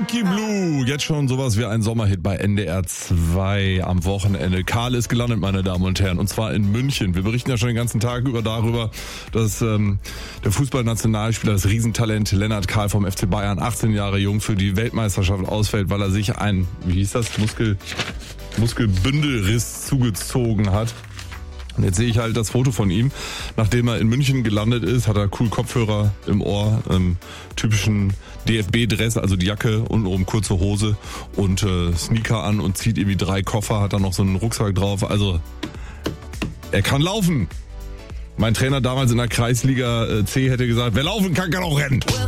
Lucky Blue, jetzt schon sowas wie ein Sommerhit bei NDR 2 am Wochenende. Karl ist gelandet, meine Damen und Herren, und zwar in München. Wir berichten ja schon den ganzen Tag darüber, dass der Fußballnationalspieler, das Riesentalent Lennart Karl vom FC Bayern, 18 Jahre jung, für die Weltmeisterschaft ausfällt, weil er sich ein, wie hieß das, Muskelbündelriss zugezogen hat. Und jetzt sehe ich halt das Foto von ihm. Nachdem er in München gelandet ist, hat er cool Kopfhörer im Ohr, typischen DFB-Dress, also die Jacke, untenrum kurze Hose und Sneaker an und zieht irgendwie 3 Koffer, hat dann noch so einen Rucksack drauf. Also, er kann laufen. Mein Trainer damals in der Kreisliga C hätte gesagt, wer laufen kann, kann auch rennen.